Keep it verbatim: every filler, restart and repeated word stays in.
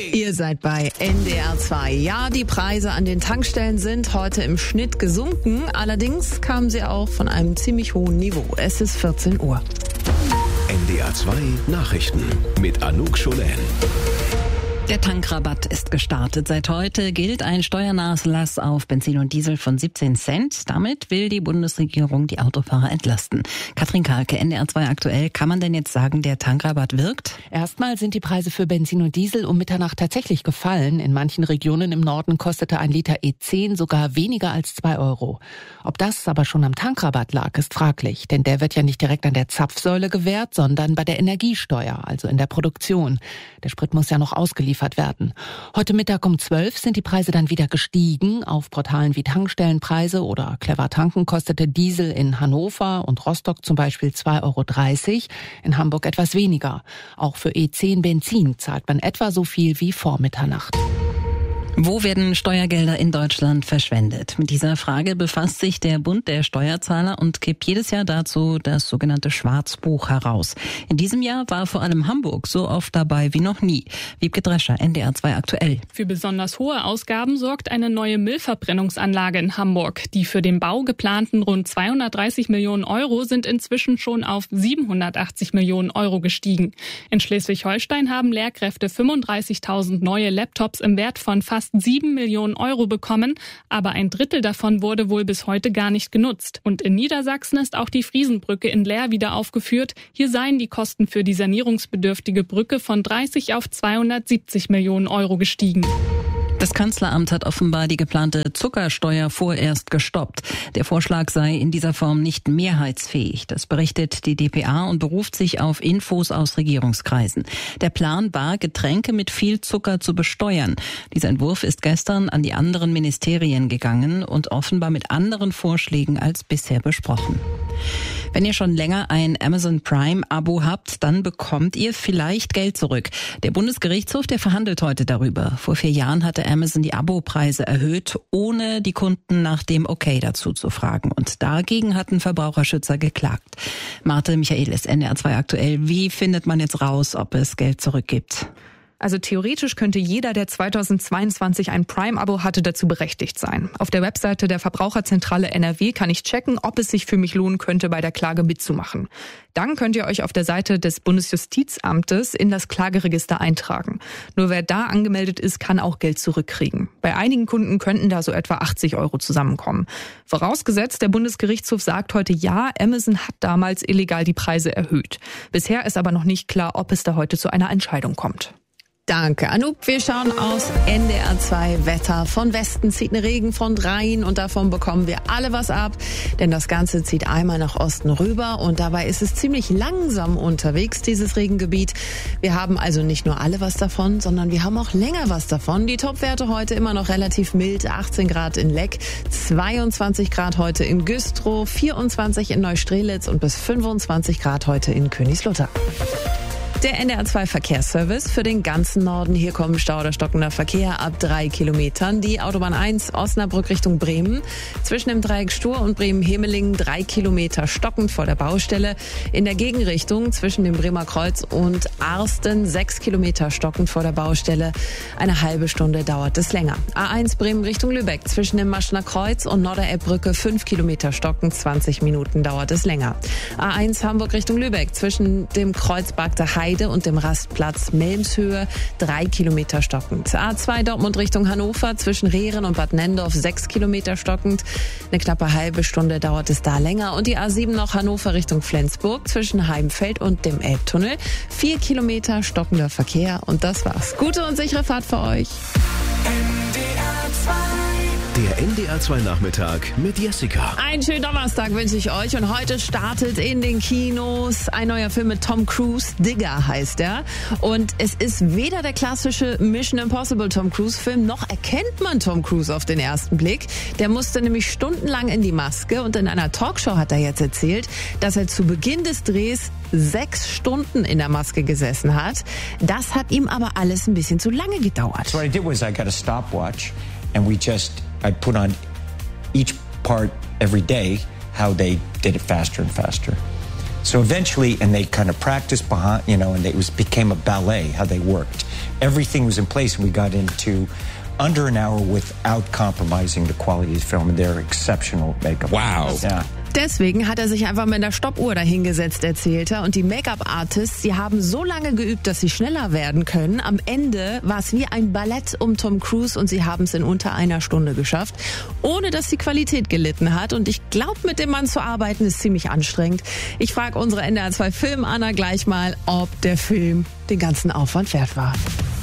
Ihr seid bei N D R zwei. Ja, die Preise an den Tankstellen sind heute im Schnitt gesunken. Allerdings kamen sie auch von einem ziemlich hohen Niveau. Es ist vierzehn Uhr. N D R zwei Nachrichten mit Anouk Scholen. Der Tankrabatt ist gestartet. Seit heute gilt ein Steuernachlass auf Benzin und Diesel von siebzehn Cent. Damit will die Bundesregierung die Autofahrer entlasten. Katrin Kahlke, N D R zwei aktuell. Kann man denn jetzt sagen, der Tankrabatt wirkt? Erstmal sind die Preise für Benzin und Diesel um Mitternacht tatsächlich gefallen. In manchen Regionen im Norden kostete ein Liter E zehn sogar weniger als zwei Euro. Ob das aber schon am Tankrabatt lag, ist fraglich. Denn der wird ja nicht direkt an der Zapfsäule gewährt, sondern bei der Energiesteuer, also in der Produktion. Der Sprit muss ja noch ausgeliefert werden. Heute Mittag um zwölf sind die Preise dann wieder gestiegen. Auf Portalen wie Tankstellenpreise oder Clever Tanken kostete Diesel in Hannover und Rostock zum Beispiel zwei Euro dreißig, in Hamburg etwas weniger. Auch für E zehn Benzin zahlt man etwa so viel wie vor Mitternacht. Wo werden Steuergelder in Deutschland verschwendet? Mit dieser Frage befasst sich der Bund der Steuerzahler und gibt jedes Jahr dazu das sogenannte Schwarzbuch heraus. In diesem Jahr war vor allem Hamburg so oft dabei wie noch nie. Wiebke Drescher, N D R zwei aktuell. Für besonders hohe Ausgaben sorgt eine neue Müllverbrennungsanlage in Hamburg. Die für den Bau geplanten rund zweihundertdreißig Millionen Euro sind inzwischen schon auf siebenhundertachtzig Millionen Euro gestiegen. In Schleswig-Holstein haben Lehrkräfte fünfunddreißigtausend neue Laptops im Wert von fast sieben Millionen Euro bekommen, aber ein Drittel davon wurde wohl bis heute gar nicht genutzt. Und in Niedersachsen ist auch die Friesenbrücke in Leer wieder aufgeführt. Hier seien die Kosten für die sanierungsbedürftige Brücke von dreißig auf zweihundertsiebzig Millionen Euro gestiegen. Das Kanzleramt hat offenbar die geplante Zuckersteuer vorerst gestoppt. Der Vorschlag sei in dieser Form nicht mehrheitsfähig. Das berichtet die D P A und beruft sich auf Infos aus Regierungskreisen. Der Plan war, Getränke mit viel Zucker zu besteuern. Dieser Entwurf ist gestern an die anderen Ministerien gegangen und offenbar mit anderen Vorschlägen als bisher besprochen. Wenn ihr schon länger ein Amazon Prime-Abo habt, dann bekommt ihr vielleicht Geld zurück. Der Bundesgerichtshof, der verhandelt heute darüber. Vor vier Jahren hatte Amazon die Abopreise erhöht, ohne die Kunden nach dem Okay dazu zu fragen. Und dagegen hatten Verbraucherschützer geklagt. Marte Michaelis, N D R zwei aktuell. Wie findet man jetzt raus, ob es Geld zurückgibt? Also theoretisch könnte jeder, der zweitausendzweiundzwanzig ein Prime-Abo hatte, dazu berechtigt sein. Auf der Webseite der Verbraucherzentrale N R W kann ich checken, ob es sich für mich lohnen könnte, bei der Klage mitzumachen. Dann könnt ihr euch auf der Seite des Bundesjustizamtes in das Klageregister eintragen. Nur wer da angemeldet ist, kann auch Geld zurückkriegen. Bei einigen Kunden könnten da so etwa achtzig Euro zusammenkommen. Vorausgesetzt, der Bundesgerichtshof sagt heute ja, Amazon hat damals illegal die Preise erhöht. Bisher ist aber noch nicht klar, ob es da heute zu einer Entscheidung kommt. Danke, Anouk. Wir schauen aus N D R zwei Wetter. Von Westen zieht eine Regenfront rein und davon bekommen wir alle was ab. Denn das Ganze zieht einmal nach Osten rüber und dabei ist es ziemlich langsam unterwegs, dieses Regengebiet. Wir haben also nicht nur alle was davon, sondern wir haben auch länger was davon. Die Topwerte heute immer noch relativ mild. achtzehn Grad in Leck, zweiundzwanzig Grad heute in Güstrow, vierundzwanzig in Neustrelitz und bis fünfundzwanzig Grad heute in Königslutter. Der N D R zwei Verkehrsservice für den ganzen Norden. Hier kommen Stau oder stockender Verkehr ab drei Kilometern. Die Autobahn eins Osnabrück Richtung Bremen. Zwischen dem Dreieck Stur und Bremen-Hemelingen drei Kilometer stockend vor der Baustelle. In der Gegenrichtung zwischen dem Bremer Kreuz und Arsten sechs Kilometer stockend vor der Baustelle. Eine halbe Stunde dauert es länger. A eins Bremen Richtung Lübeck. Zwischen dem Maschner Kreuz und Norderelbbrücke fünf Kilometer stockend. zwanzig Minuten dauert es länger. A eins Hamburg Richtung Lübeck. Zwischen dem Kreuzberg der Heide und dem Rastplatz Melmshöhe drei Kilometer stockend. A zwei Dortmund Richtung Hannover zwischen Rehren und Bad Nendorf sechs Kilometer stockend. Eine knappe halbe Stunde dauert es da länger. Und die A sieben noch Hannover Richtung Flensburg zwischen Heimfeld und dem Elbtunnel vier Kilometer stockender Verkehr. Und das war's. Gute und sichere Fahrt für euch. Der N D R zwei Nachmittag mit Jessica. Einen schönen Donnerstag wünsche ich euch und heute startet in den Kinos ein neuer Film mit Tom Cruise, Digger heißt er. Und es ist weder der klassische Mission Impossible Tom Cruise Film, noch erkennt man Tom Cruise auf den ersten Blick. Der musste nämlich stundenlang in die Maske und in einer Talkshow hat er jetzt erzählt, dass er zu Beginn des Drehs sechs Stunden in der Maske gesessen hat. Das hat ihm aber alles ein bisschen zu lange gedauert. So what I did was I got a stopwatch and we just I put on each part every day how they did it faster and faster. So eventually, and they kind of practiced behind, you know, and it was became a ballet how they worked. everything was in place, and we got into under an hour without compromising the quality of the film, and they're exceptional makeup. Wow. Yeah. Deswegen hat er sich einfach mit einer Stoppuhr dahingesetzt, erzählt er. Und die Make-up-Artists, die haben so lange geübt, dass sie schneller werden können. Am Ende war es wie ein Ballett um Tom Cruise und sie haben es in unter einer Stunde geschafft, ohne dass die Qualität gelitten hat. Und ich glaube, mit dem Mann zu arbeiten ist ziemlich anstrengend. Ich frage unsere N D R zwei Film Anna gleich mal, ob der Film den ganzen Aufwand wert war.